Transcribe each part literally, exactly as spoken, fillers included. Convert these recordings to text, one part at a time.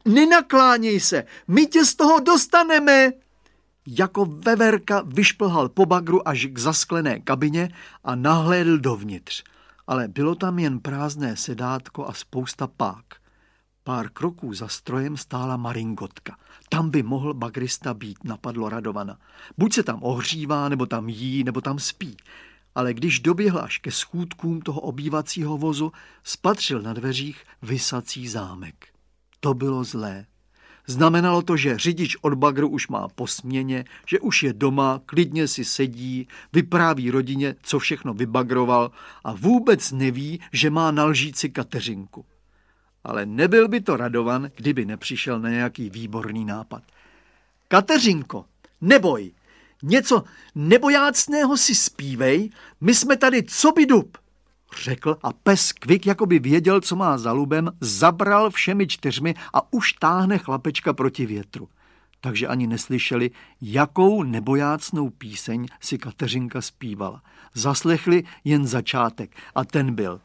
Nenakláněj se, my tě z toho dostaneme. Jako veverka vyšplhal po bagru až k zasklené kabině a nahlédl dovnitř. Ale bylo tam jen prázdné sedátko a spousta pák. Pár kroků za strojem stála maringotka. Tam by mohl bagrista být, napadlo Radovana. Buď se tam ohřívá, nebo tam jí, nebo tam spí. Ale když doběhl až ke schůdkům toho obývacího vozu, spatřil na dveřích visací zámek. To bylo zlé. Znamenalo to, že řidič od bagru už má po směně, že už je doma, klidně si sedí, vypráví rodině, co všechno vybagroval a vůbec neví, že má na lžíci Kateřinku. Ale nebyl by to Radovan, kdyby nepřišel na nějaký výborný nápad. Kateřinko, neboj, něco nebojácného si zpívej, my jsme tady co by dub, řekl a pes Kvik, jako by věděl, co má za lubem, zabral všemi čtyřmi a už táhne chlapečka proti větru. Takže ani neslyšeli, jakou nebojácnou píseň si Kateřinka zpívala. Zaslechli jen začátek a ten byl: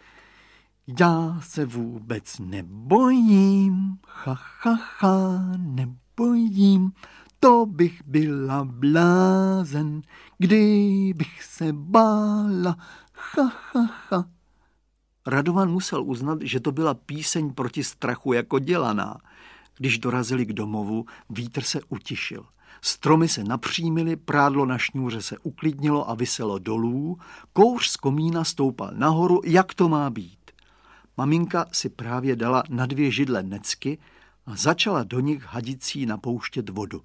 Já se vůbec nebojím, ha, ha, ha, nebojím, to bych byla blázen, kdybych se bála, ha, ha, ha. Radovan musel uznat, že to byla píseň proti strachu jako dělaná. Když dorazili k domovu, vítr se utišil. Stromy se napřímily, prádlo na šňůře se uklidnilo a viselo dolů, kouř z komína stoupal nahoru, jak to má být. Maminka si právě dala na dvě židle necky a začala do nich hadicí napouštět vodu.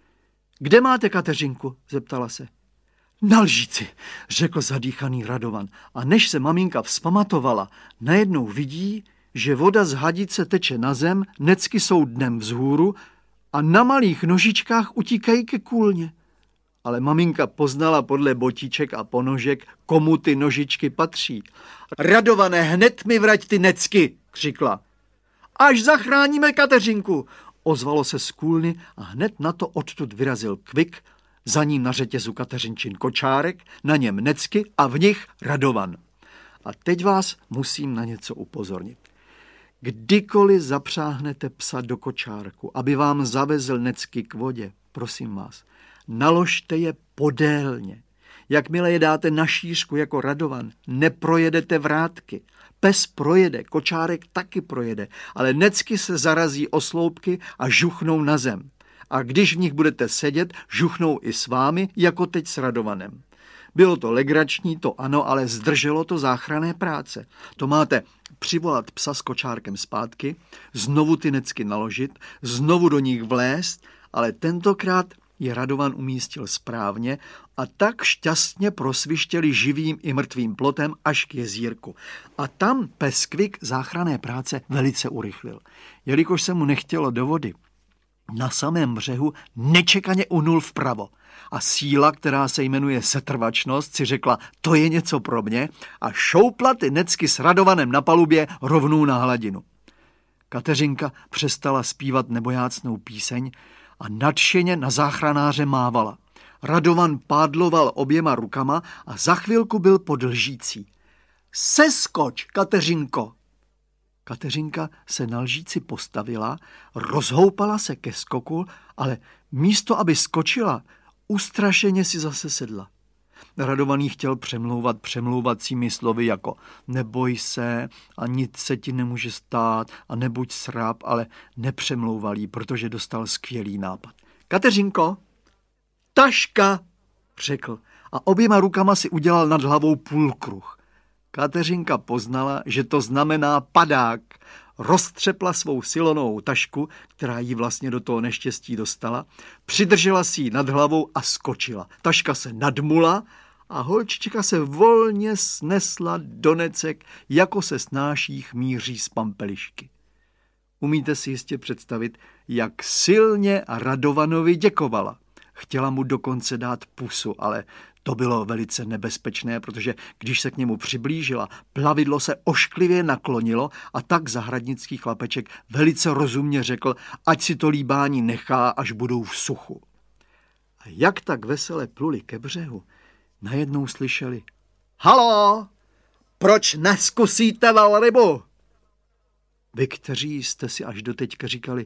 Kde máte Kateřinku? Zeptala se. Na lžíci, řekl zadýchaný Radovan. A než se maminka vzpamatovala, najednou vidí, že voda z hadice teče na zem, necky jsou dnem vzhůru a na malých nožičkách utíkají ke kůlně. Ale maminka poznala podle botiček a ponožek, komu ty nožičky patří. Radované, hned mi vrať ty necky, křikla. Až zachráníme Kateřinku, ozvalo se z kůlny a hned na to odtud vyrazil Kvik, za ním na řetězu Kateřinčin kočárek, na něm necky a v nich Radovan. A teď vás musím na něco upozornit. Kdykoliv zapřáhnete psa do kočárku, aby vám zavezl necky k vodě, prosím vás, naložte je podélně. Jakmile je dáte na šířku jako Radovan, neprojedete vrátky. Pes projede, kočárek taky projede, ale necky se zarazí o sloupky a žuchnou na zem. A když v nich budete sedět, žuchnou i s vámi, jako teď s Radovanem. Bylo to legrační, to ano, ale zdrželo to záchranné práce. To máte přivolat psa s kočárkem zpátky, znovu ty necky naložit, znovu do nich vlézt, ale tentokrát je Radovan umístil správně a tak šťastně prosvištěli živým i mrtvým plotem až k jezírku. A tam pes Kvik záchranné práce velice urychlil. Jelikož se mu nechtělo do vody, na samém břehu nečekaně unul vpravo. A síla, která se jmenuje setrvačnost, si řekla, to je něco pro mě, a šoupla ty necky s Radovanem na palubě rovnou na hladinu. Kateřinka přestala zpívat nebojácnou píseň a nadšeně na záchranáře mávala. Radovan pádloval oběma rukama a za chvilku byl pod lžící. Seskoč, Kateřinko! Kateřinka se na lžíci postavila, rozhoupala se ke skoku, ale místo, aby skočila, ustrašeně si zase sedla. Radovan jí chtěl přemlouvat přemlouvacími slovy jako neboj se a nic se ti nemůže stát a nebuď srab, ale nepřemlouval jí, protože dostal skvělý nápad. Kateřinko, taška, řekl a oběma rukama si udělal nad hlavou půlkruh. Kateřinka poznala, že to znamená padák. Roztřepla svou silonou tašku, která jí vlastně do toho neštěstí dostala, přidržela si ji nad hlavou a skočila. Taška se nadmula a holčička se volně snesla do necek, jako se snáší chmýří z pampelišky. Umíte si jistě představit, jak silně Radovanovi děkovala. Chtěla mu dokonce dát pusu, ale to bylo velice nebezpečné, protože když se k němu přiblížila, plavidlo se ošklivě naklonilo a tak zahradnický chlapeček velice rozumně řekl, ať si to líbání nechá, až budou v suchu. A jak tak vesele pluli ke břehu, najednou slyšeli: Halo, proč neskusíte velrybu? Vy, kteří jste si až doteďka říkali,